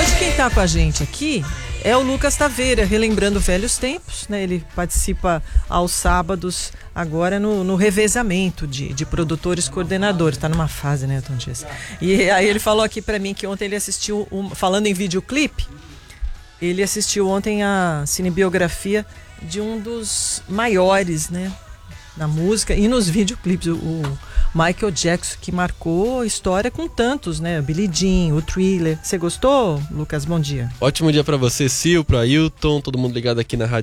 Hoje quem está com a gente aqui é o Lucas Taveira, relembrando velhos tempos, né? Ele participa aos sábados agora no revezamento de produtores coordenadores. Está numa fase, né, Tom Dias? E aí ele falou aqui para mim que ontem ele assistiu, falando em videoclipe, ele assistiu ontem a cinebiografia de um dos maiores, né, na música e nos videoclipes, o Michael Jackson, que marcou história com tantos, né? O Billie Jean, o Thriller. Você gostou, Lucas? Bom dia. Ótimo dia pra você, Sil, pro Ailton, todo mundo ligado aqui na Rádio